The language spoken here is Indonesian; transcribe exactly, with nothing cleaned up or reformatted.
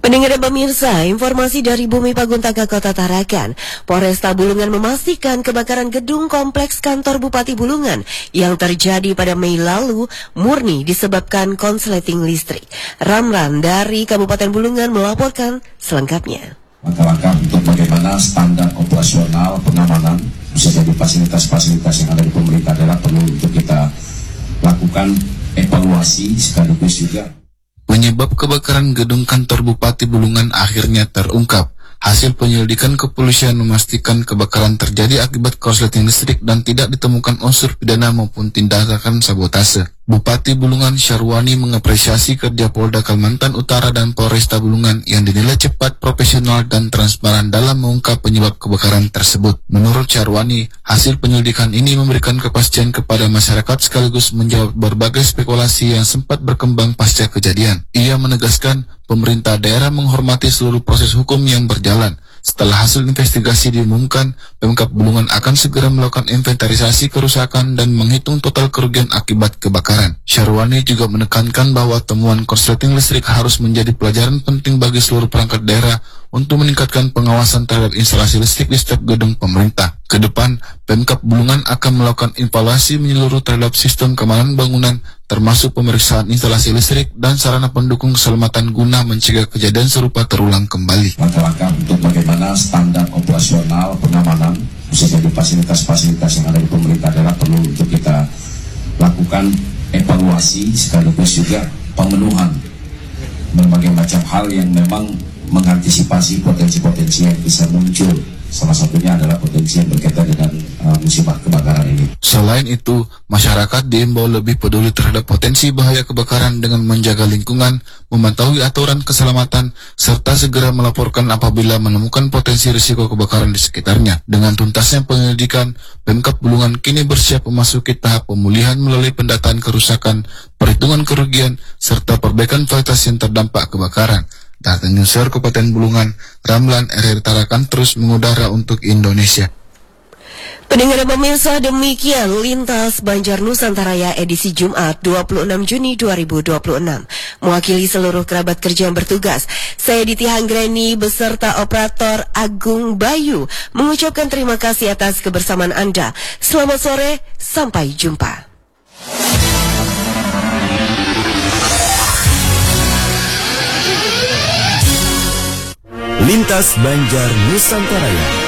Pendengar dan pemirsa, informasi dari Bumi Paguntaka Kota Tarakan, Polresta Bulungan memastikan kebakaran gedung kompleks kantor Bupati Bulungan yang terjadi pada Mei lalu murni disebabkan konsleting listrik. Ramlan dari Kabupaten Bulungan melaporkan selengkapnya. Langkah-langkah untuk bagaimana standar operasional pengamanan bisa jadi fasilitas-fasilitas yang ada di pemerintah daerah perlu untuk kita lakukan evaluasi sekaligus juga. Penyebab kebakaran gedung kantor Bupati Bulungan akhirnya terungkap. Hasil penyelidikan kepolisian memastikan kebakaran terjadi akibat korsleting listrik dan tidak ditemukan unsur pidana maupun tindakan sabotase. Bupati Bulungan Syarwani mengapresiasi kerja Polda Kalimantan Utara dan Polresta Bulungan yang dinilai cepat, profesional, dan transparan dalam mengungkap penyebab kebakaran tersebut. Menurut Syarwani, hasil penyelidikan ini memberikan kepastian kepada masyarakat sekaligus menjawab berbagai spekulasi yang sempat berkembang pasca kejadian. Ia menegaskan pemerintah daerah menghormati seluruh proses hukum yang berjalan. Setelah hasil investigasi diumumkan, Pemkab Bulungan akan segera melakukan inventarisasi kerusakan dan menghitung total kerugian akibat kebakaran. Syarwani juga menekankan bahwa temuan korsleting listrik harus menjadi pelajaran penting bagi seluruh perangkat daerah untuk meningkatkan pengawasan terhadap instalasi listrik di setiap gedung pemerintah. Kedepan, Pemkab Bulungan akan melakukan evaluasi menyeluruh terhadap sistem keamanan bangunan, termasuk pemeriksaan instalasi listrik dan sarana pendukung keselamatan guna mencegah kejadian serupa terulang kembali. Langkah-langkah untuk bagaimana standar operasional pengamanan bisa jadi fasilitas-fasilitas yang ada di pemerintah daerah perlu untuk kita lakukan evaluasi sekaligus juga pemenuhan berbagai macam hal yang memang mengantisipasi potensi-potensi yang bisa muncul. Salah satunya adalah potensi yang berkaitan dengan uh, musibah kebakaran ini. Selain itu, masyarakat diimbau lebih peduli terhadap potensi bahaya kebakaran dengan menjaga lingkungan, memantau aturan keselamatan, serta segera melaporkan apabila menemukan potensi risiko kebakaran di sekitarnya. Dengan tuntasnya penyelidikan, Pemkab Bulungan kini bersiap memasuki tahap pemulihan melalui pendataan kerusakan, perhitungan kerugian, serta perbaikan fasilitas yang terdampak kebakaran. Data Newsroom Kabupaten Bulungan, Ramlan R R Tarakan terus mengudara untuk Indonesia. Pendengar dan pemirsa, demikian Lintas Banjar Nusantaraya edisi Jumat dua puluh enam Juni dua ribu dua puluh enam. Mewakili seluruh kerabat kerja yang bertugas, saya Diti Hanggreni beserta operator Agung Bayu mengucapkan terima kasih atas kebersamaan Anda. Selamat sore, sampai jumpa. Lintas Banjar Nusantaraya.